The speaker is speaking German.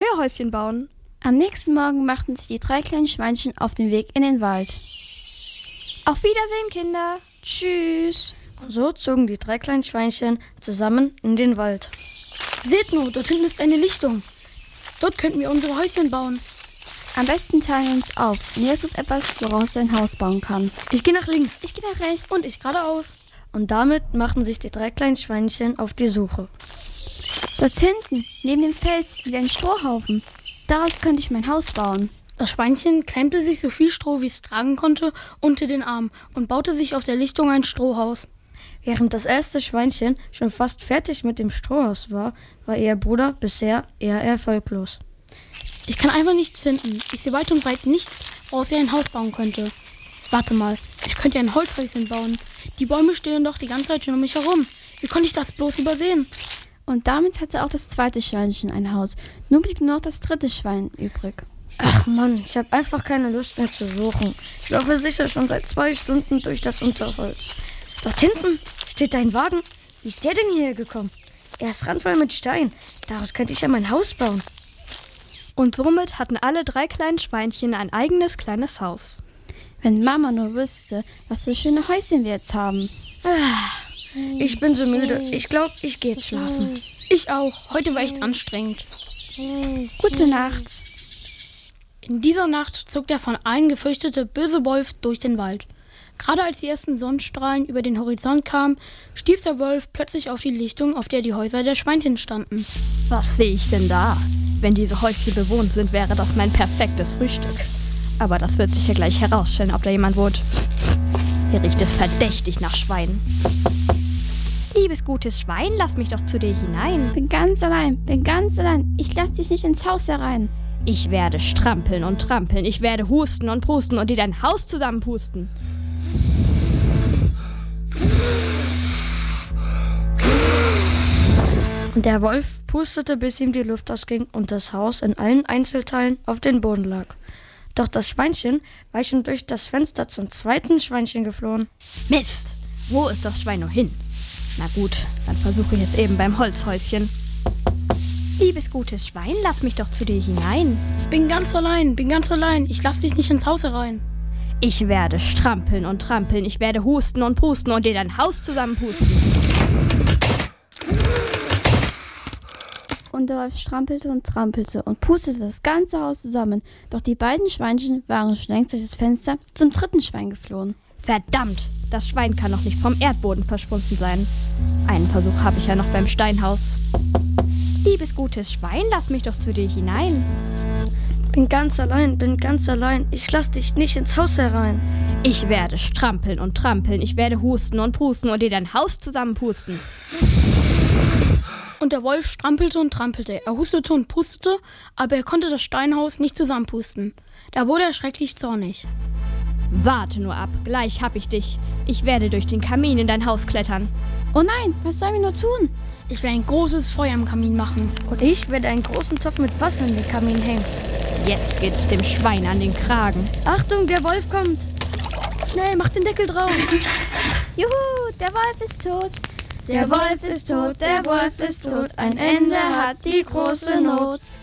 Feuerhäuschen bauen. Am nächsten Morgen machten sich die 3 kleinen Schweinchen auf den Weg in den Wald. Auf Wiedersehen, Kinder. Tschüss. So zogen die 3 kleinen Schweinchen zusammen in den Wald. Seht nur, dort hinten ist eine Lichtung. Dort könnten wir unsere Häuschen bauen. Am besten teilen wir uns auf. Jeder sucht etwas, woraus er ein Haus bauen kann. Ich gehe nach links. Ich gehe nach rechts. Und ich geradeaus. Und damit machten sich die 3 kleinen Schweinchen auf die Suche. Dort hinten, neben dem Fels, liegt ein Strohhaufen. Daraus könnte ich mein Haus bauen. Das Schweinchen klemmte sich so viel Stroh, wie es tragen konnte, unter den Arm und baute sich auf der Lichtung ein Strohhaus. Während das erste Schweinchen schon fast fertig mit dem Strohhaus war, war ihr Bruder bisher eher erfolglos. Ich kann einfach nichts finden. Ich sehe weit und breit nichts, woraus ich ein Haus bauen könnte. Warte mal, ich könnte ein Holzhäuschen bauen. Die Bäume stehen doch die ganze Zeit schon um mich herum. Wie konnte ich das bloß übersehen? Und damit hatte auch das zweite Schweinchen ein Haus. Nun blieb nur noch das dritte Schwein übrig. Ach Mann, ich habe einfach keine Lust mehr zu suchen. Ich laufe sicher schon seit 2 Stunden durch das Unterholz. Dort hinten steht ein Wagen. Wie ist der denn hierher gekommen? Er ist randvoll mit Stein. Daraus könnte ich ja mein Haus bauen. Und somit hatten alle 3 kleinen Schweinchen ein eigenes kleines Haus. Wenn Mama nur wüsste, was für schöne Häuschen wir jetzt haben. Ich bin so müde. Ich glaube, ich gehe jetzt schlafen. Ich auch. Heute war echt anstrengend. Gute Nacht. In dieser Nacht zog der von allen gefürchtete böse Wolf durch den Wald. Gerade als die ersten Sonnenstrahlen über den Horizont kamen, stieß der Wolf plötzlich auf die Lichtung, auf der die Häuser der Schweinchen standen. Was sehe ich denn da? Wenn diese Häuschen bewohnt sind, wäre das mein perfektes Frühstück. Aber das wird sich ja gleich herausstellen, ob da jemand wohnt. Hier riecht es verdächtig nach Schwein. Liebes gutes Schwein, lass mich doch zu dir hinein. Bin ganz allein. Ich lass dich nicht ins Haus herein. Ich werde strampeln und trampeln. Ich werde husten und prusten und dir dein Haus zusammenpusten. Und der Wolf pustete, bis ihm die Luft ausging und das Haus in allen Einzelteilen auf den Boden lag. Doch das Schweinchen war schon durch das Fenster zum zweiten Schweinchen geflohen. Mist! Wo ist das Schwein nur hin? Na gut, dann versuche ich jetzt eben beim Holzhäuschen. Liebes gutes Schwein, lass mich doch zu dir hinein. Bin ganz allein. Ich lass dich nicht ins Haus herein. Ich werde strampeln und trampeln. Ich werde husten und prusten und dir dein Haus zusammenpusten. Und der Wolf strampelte und trampelte und pustete das ganze Haus zusammen. Doch die beiden Schweinchen waren schon längst durch das Fenster zum dritten Schwein geflohen. Verdammt, das Schwein kann noch nicht vom Erdboden verschwunden sein. Einen Versuch habe ich ja noch beim Steinhaus. Liebes gutes Schwein, lass mich doch zu dir hinein. Bin ganz allein. Ich lass dich nicht ins Haus herein. Ich werde strampeln und trampeln. Ich werde husten und prusten und dir dein Haus zusammenpusten. Und der Wolf strampelte und trampelte. Er hustete und pustete, aber er konnte das Steinhaus nicht zusammenpusten. Da wurde er schrecklich zornig. Warte nur ab, gleich hab ich dich. Ich werde durch den Kamin in dein Haus klettern. Oh nein, was sollen wir nur tun? Ich will ein großes Feuer im Kamin machen. Und ich werde einen großen Topf mit Wasser in den Kamin hängen. Jetzt geht es dem Schwein an den Kragen. Achtung, der Wolf kommt. Schnell, mach den Deckel drauf. Juhu, der Wolf ist tot. Der Wolf ist tot, ein Ende hat die große Not.